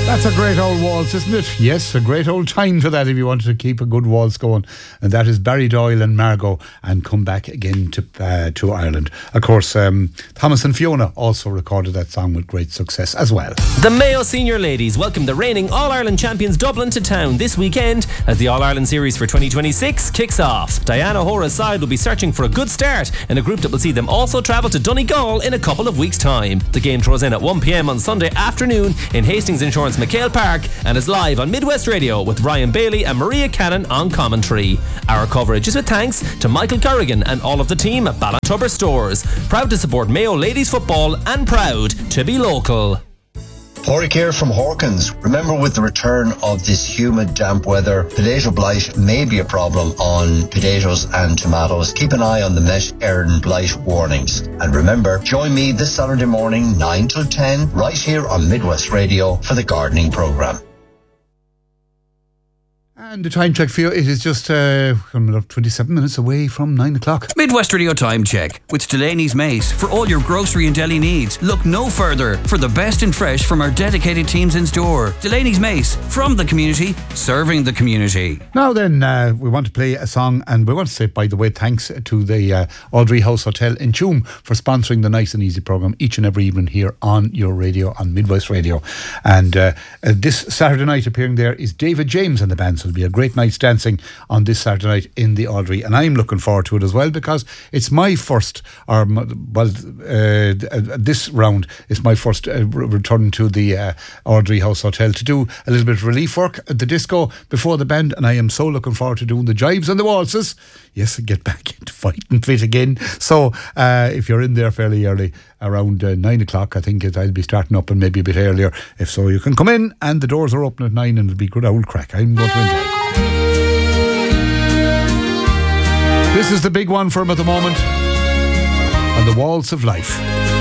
That's a great old waltz, isn't it? Yes, a great old time for that if you wanted to keep a good waltz going. And that is Barry Doyle and Margot, and Come Back Again to Ireland. Of course, Thomas and Fiona also recorded that song with great success as well. The Mayo Senior Ladies welcome the reigning All-Ireland champions Dublin to town this weekend as the All-Ireland Series for 2026 kicks off. Diana Hora's side will be searching for a good start in a group that will see them also travel to Donegal in a couple of weeks' time. The game throws in at 1 p.m. on Sunday afternoon in Hastings Insurance McHale Park and is live on Midwest Radio with Ryan Bailey and Maria Cannon on commentary. Our coverage is with thanks to Michael Corrigan and all of the team at Ballantubber Stores. Proud to support Mayo Ladies Football and proud to be local. Porrick here from Hawkins. Remember, with the return of this humid, damp weather, potato blight may be a problem on potatoes and tomatoes. Keep an eye on the Met Éireann blight warnings. And remember, join me this Saturday morning, 9 till 10, right here on Midwest Radio for the gardening programme. And the time check for you, it is just 27 minutes away from 9 o'clock. Midwest Radio Time Check with Delaney's Mace. For all your grocery and deli needs, look no further for the best in fresh from our dedicated teams in store. Delaney's Mace, from the community, serving the community. Now then, we want to play a song, and we want to say, by the way, thanks to the Audrey House Hotel in Tuam for sponsoring the Nice and Easy programme each and every evening here on your radio, on Midwest Radio. And this Saturday night appearing there is David James and the band, so it'll be a great night's dancing on this Saturday night in the Audrey, and I'm looking forward to it as well because it's my first, this round is my first return to the Audrey House Hotel to do a little bit of relief work at the disco before the band, and I am so looking forward to doing the jives and the waltzes. Yes, get back into fighting fit again. So if you're in there fairly early, around 9 o'clock, I think I'll be starting up, and maybe a bit earlier. If so, you can come in, and the doors are open at 9, and it'll be good old crack. I'm going to enjoy it. This is the big one for him at the moment, on the Waltz of Life.